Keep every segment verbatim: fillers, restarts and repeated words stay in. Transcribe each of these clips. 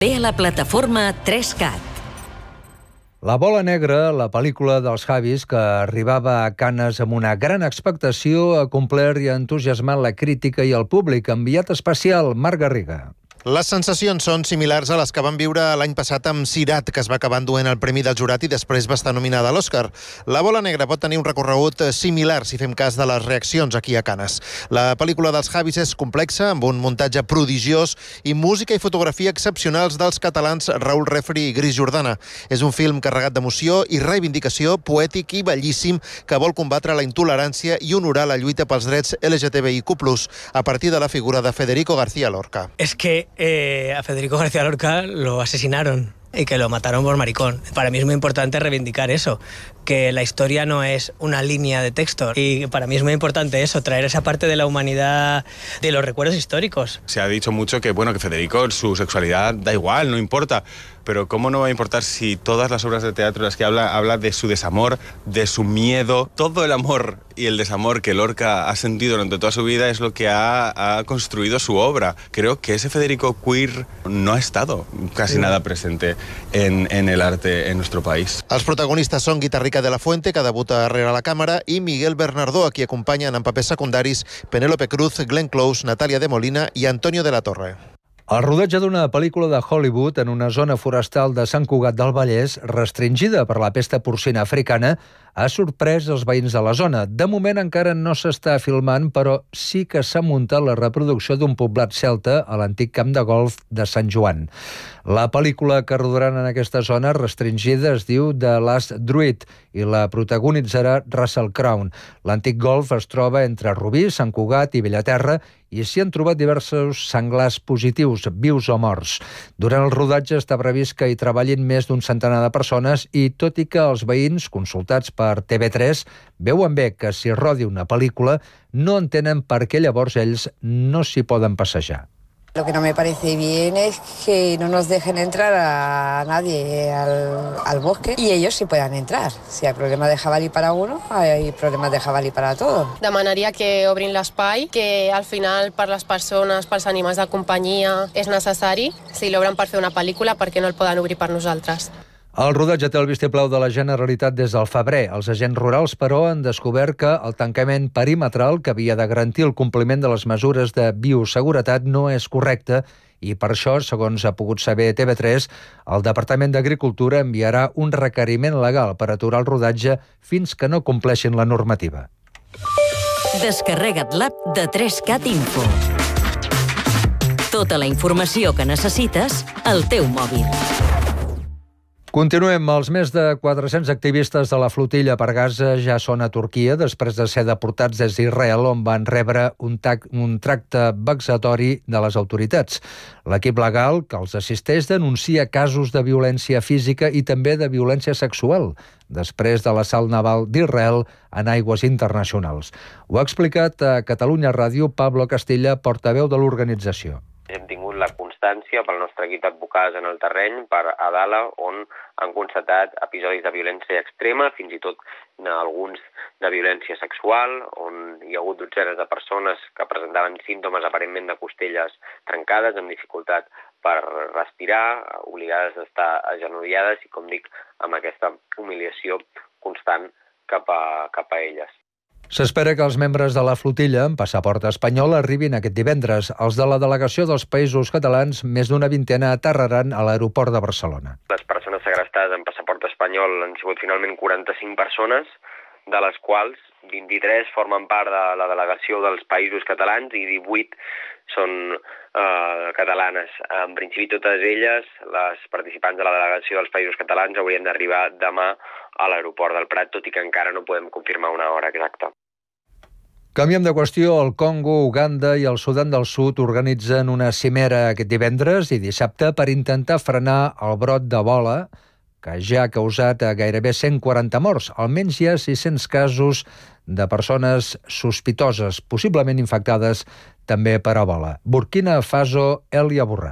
Ve a la plataforma tres cat. La bola negra, la pel·lícula dels Javis, que arribava a Canes amb una gran expectació, ha complert i ha entusiasmat la crítica i el públic. Enviat especial, Marc Garriga. Les sensacions són similars a les que van viure l'any passat amb Sirat, que es va acabar enduent el Premi del Jurat i després va estar nominada a l'Oscar. La bola negra pot tenir un recorregut similar si fem cas de les reaccions aquí a Canes. La pel·lícula dels Javis és complexa, amb un muntatge prodigiós i música i fotografia excepcionals dels catalans Raül Refri i Gris Jordana. És un film carregat d'emoció i reivindicació, poètic i bellíssim, que vol combatre la intolerància i honorar la lluita pels drets L G T B I Q plus, a partir de la figura de Federico García Lorca. És que Eh, a Federico García Lorca lo asesinaron y que lo mataron por maricón. Para mí es muy importante reivindicar eso, que la historia no es una línea de texto. Y para mí es muy importante eso, traer esa parte de la humanidad, de los recuerdos históricos. Se ha dicho mucho que, bueno, que Federico, su sexualidad da igual, no importa. Pero ¿cómo no va a importar si todas las obras de teatro en las que habla, habla de su desamor, de su miedo? Todo el amor y el desamor que Lorca ha sentido durante toda su vida es lo que ha, ha construido su obra. Creo que ese Federico queer no ha estado casi nada presente en, en el arte en nuestro país. Els protagonistes són Guitarrica de la Fuente, que debuta darrere la càmera, i Miguel Bernardó, a qui acompanyen en papers secundaris Penélope Cruz, Glenn Close, Natàlia de Molina i Antonio de la Torre. El rodatge d'una pel·lícula de Hollywood en una zona forestal de Sant Cugat del Vallès, restringida per la pesta porcina africana, ha sorprès els veïns de la zona. De moment encara no s'està filmant, però sí que s'ha muntat la reproducció d'un poblat celta a l'antic camp de golf de Sant Joan. La pel·lícula que rodaran en aquesta zona restringida es diu The Last Druid i la protagonitzarà Russell Crowe. L'antic golf es troba entre Rubí, Sant Cugat i Bellaterra i s'hi han trobat diversos senglars positius, vius o morts. Durant el rodatge està previst que hi treballin més d'un centenar de persones i, tot i que els veïns, consultats per T V tres, veuen bé que s'hi rodi una pel·lícula, no entenen per què llavors ells no s'hi poden passejar. Lo que no me parece bien es que no nos dejen entrar a nadie al, al bosque y ellos sí puedan entrar. Si hay problemas de jabalí para uno, hay problemas de jabalí para todos. Demanaria que obrin l'espai, que al final per les persones, pels animals de companyia, és necessari. Si l'obren per fer una pel·lícula, per què no el poden obrir per nosaltres? El rodatge té el vistiplau de la Generalitat des del febrer. Els agents rurals, però, han descobert que el tancament perimetral, que havia de garantir el compliment de les mesures de bioseguretat, no és correcte i per això, segons ha pogut saber T V tres, el Departament d'Agricultura enviarà un requeriment legal per aturar el rodatge fins que no compleixin la normativa. Descarrega't l'app de tres cat Info. Tota la informació que necessites al teu mòbil. Continuem. Els més de quatre-cents activistes de la flotilla per Gaza ja són a Turquia després de ser deportats des d'Israel, on van rebre un, tac, un tracte vexatori de les autoritats. L'equip legal que els assisteix denuncia casos de violència física i també de violència sexual després de l'assalt naval d'Israel en aigües internacionals. Ho ha explicat a Catalunya Ràdio Pablo Castilla, portaveu de l'organització. Hem tingut la constància pel nostre equip d'advocats en el terreny, per Adala, on han constatat episodis de violència extrema, fins i tot alguns de violència sexual, on hi ha hagut dotzenes de persones que presentaven símptomes aparentment de costelles trencades, amb dificultat per respirar, obligades a estar agenollades i, com dic, amb aquesta humiliació constant cap a, cap a elles. S'espera que els membres de la flotilla amb passaport espanyol arribin aquest divendres. Els de la delegació dels Països Catalans, més d'una vintena, aterraran a l'aeroport de Barcelona. Les persones segrestades amb passaport espanyol han sigut finalment quaranta-cinc persones, de les quals vint-i-tres formen part de la delegació dels Països Catalans i divuit són eh, catalanes. En principi, totes elles, les participants de la delegació dels Països Catalans, haurien d'arribar demà a l'aeroport del Prat, tot i que encara no podem confirmar una hora exacta. Canviem de qüestió. El Congo, Uganda i el Sudan del Sud organitzen una cimera aquest divendres i dissabte per intentar frenar el brot d'Ebola, que ja ha causat gairebé cent quaranta morts. Almenys hi ha sis-cents casos de persones sospitoses, possiblement infectades també per Ebola. Burkina Faso, Elia Borràs.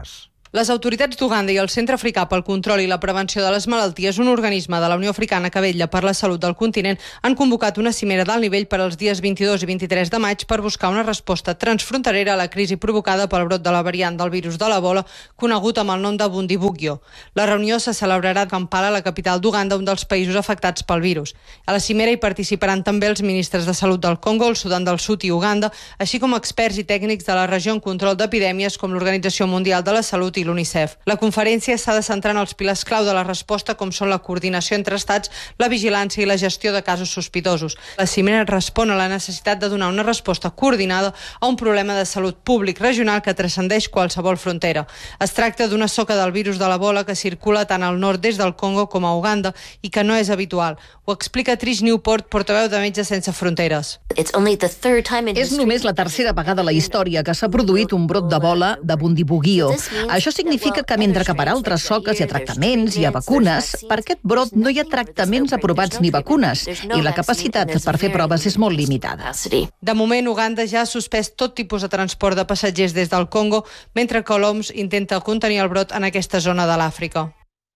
Les autoritats d'Uganda i el Centre Africà pel Control i la Prevenció de les Malalties, un organisme de la Unió Africana que vetlla per la salut del continent, han convocat una cimera d'alt nivell per als dies vint-i-dos i vint-i-tres de maig per buscar una resposta transfronterera a la crisi provocada pel brot de la variant del virus de l'Ebola, conegut amb el nom de Bundibugyo. La reunió se celebrarà a Kampala, la capital d'Uganda, un dels països afectats pel virus. A la cimera hi participaran també els ministres de Salut del Congo, el Sudan del Sud i Uganda, així com experts i tècnics de la regió en control d'epidèmies com l'Organització Mundial de la Salut i l'UNICEF. La conferència s'ha de centrar en els pilars clau de la resposta, com són la coordinació entre estats, la vigilància i la gestió de casos sospitosos. La cimera respon a la necessitat de donar una resposta coordinada a un problema de salut públic regional que transcendeix qualsevol frontera. Es tracta d'una soca del virus de l'Ebola que circula tant al nord-est del Congo com a Uganda i que no és habitual. Ho explica Trish Newport, portaveu de Metges Sense Fronteres. És només la tercera vegada a la història que s'ha produït un brot d'Ebola de Bundibugyo. Això significa que mentre que per altres soques hi ha tractaments, hi ha vacunes, per aquest brot no hi ha tractaments aprovats ni vacunes i la capacitat per fer proves és molt limitada. De moment, Uganda ja ha suspès tot tipus de transport de passatgers des del Congo, mentre que l'O M S intenta contenir el brot en aquesta zona de l'Àfrica.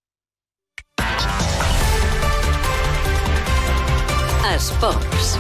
Esports.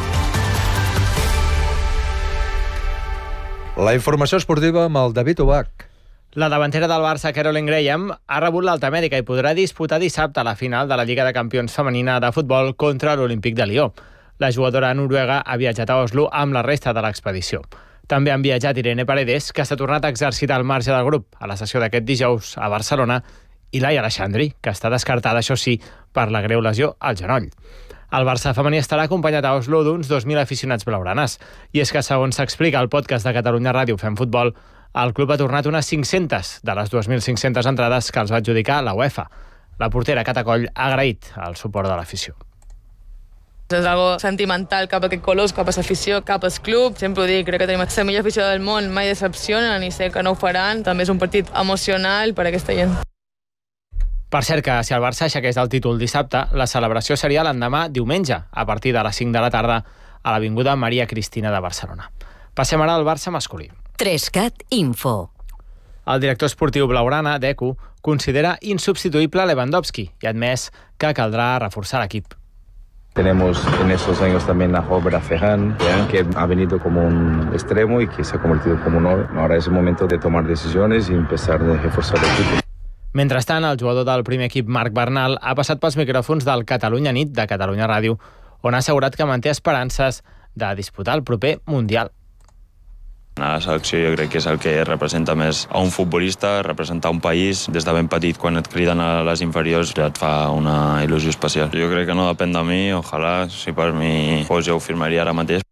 La informació esportiva amb el David Ubach. La davantera del Barça, Caroline Graham, ha rebut l'alta mèdica i podrà disputar dissabte la final de la Lliga de Campions femenina de futbol contra l'Olímpic de Lió. La jugadora noruega ha viatjat a Oslo amb la resta de l'expedició. També han viatjat Irene Paredes, que s'ha tornat a exercitar al marge del grup a la sessió d'aquest dijous a Barcelona, i Laia Aleixandri, que està descartada, això sí, per la greu lesió al genoll. El Barça femení estarà acompanyat a Oslo d'uns dos mil aficionats blaugranes. I és que, segons s'explica al podcast de Catalunya Ràdio Fem Futbol, el club ha tornat unes cinc-centes de les dos mil cinc-centes entrades que els va adjudicar la UEFA. La portera Cata Coll ha agraït el suport de l'afició. És algo sentimental cap a aquest colors, cap a l'afició, cap al club. Sempre ho dic, crec que tenim la millor afició del món, mai decepcionen i sé que no ho faran. També és un partit emocional per a aquesta gent. Per cert que si el Barça aixequés el títol dissabte, la celebració seria l'endemà diumenge, a partir de les cinc de la tarda, a l'Avinguda Maria Cristina de Barcelona. Passem ara al Barça masculí. tres cat Info. El director esportiu blaugrana, Deco, considera insubstituible Lewandowski i ha admès que caldrà reforçar l'equip. Tenemos en estos años también a Robert Ferran, que ha venido como un extremo y que se ha convertido como un nueve. Ahora es el momento de tomar decisiones y empezar a reforzar el equipo. Mentrestant, el jugador del primer equip, Marc Bernal, ha passat pels micròfons del Catalunya Nit de Catalunya Ràdio, on ha assegurat que manté esperances de disputar el proper Mundial. La selecció jo crec que és el que representa més a un futbolista, representar un país. Des de ben petit, quan et criden a les inferiors, ja et fa una il·lusió especial. Jo crec que no depèn de mi, ojalà, si per mi fos jo ho firmaria ara mateix.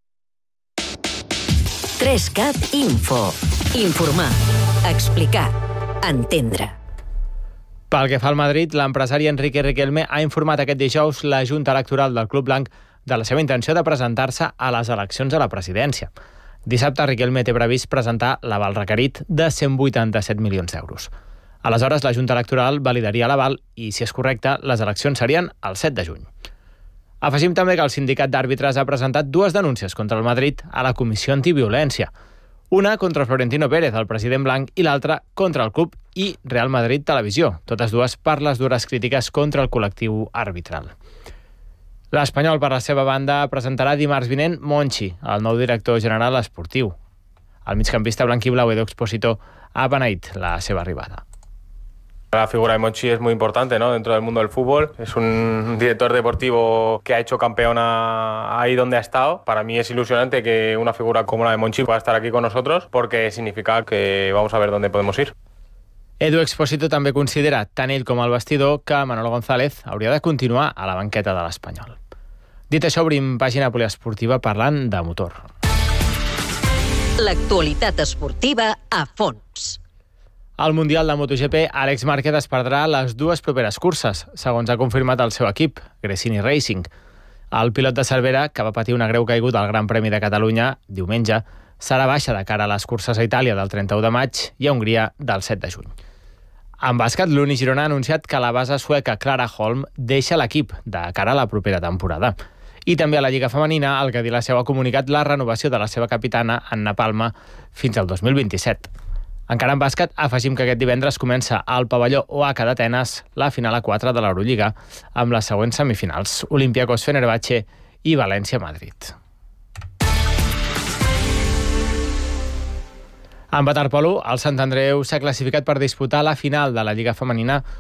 tres cat Info. Informar, explicar, entendre. Pel que fa al Madrid, l'empresari Enrique Riquelme ha informat aquest dijous la Junta Electoral del Club Blanc de la seva intenció de presentar-se a les eleccions a la presidència. Dissabte, Riquelme té previst presentar l'aval requerit de cent vuitanta-set milions d'euros. Aleshores, la Junta Electoral validaria l'aval i, si és correcte, les eleccions serien el set de juny. Afegim també que el sindicat d'àrbitres ha presentat dues denúncies contra el Madrid a la Comissió Antiviolència. Una contra Florentino Pérez, el president blanc, i l'altra contra el club i Real Madrid Televisió, totes dues per les dures crítiques contra el col·lectiu arbitral. L'Espanyol, per la seva banda, presentarà dimarts vinent Monchi, el nou director general esportiu. El migcampista blanquiblau Edu Expósito ha beneït la seva arribada. La figura de Monchi es muy importante, ¿no?, dentro del mundo del fútbol. Es un director deportivo que ha hecho campeona ahí donde ha estado. Para mí es ilusionante que una figura como la de Monchi pueda estar aquí con nosotros, porque significa que vamos a ver dónde podemos ir. Edu Expósito també considera, tant ell com el vestidor, que Manolo González hauria de continuar a la banqueta de l'Espanyol. Dit això, obrim pàgina poliesportiva parlant de motor. L'actualitat esportiva a fons. Al Mundial de MotoGP, Àlex Márquez es perdrà les dues properes curses, segons ha confirmat el seu equip, Gresini Racing. El pilot de Cervera, que va patir una greu caiguda al Gran Premi de Catalunya diumenge, serà baixa de cara a les curses a Itàlia del trenta-u de maig i a Hongria del set de juny. En bàsquet, l'Uni Girona ha anunciat que la base sueca Clara Holm deixa l'equip de cara a la propera temporada. I també a la Lliga Femenina, el Cadillaceu ha comunicat la renovació de la seva capitana, Anna Palma, fins al dos mil vint-i-set. Encara en bàsquet, afegim que aquest divendres comença al pavelló O H d'Atenes la final a quatre de l'Eurolliga amb les següents semifinals: Olympiacos Fenerbahçe i València-Madrid. En waterpolo, el Sant Andreu s'ha classificat per disputar la final de la Lliga Femenina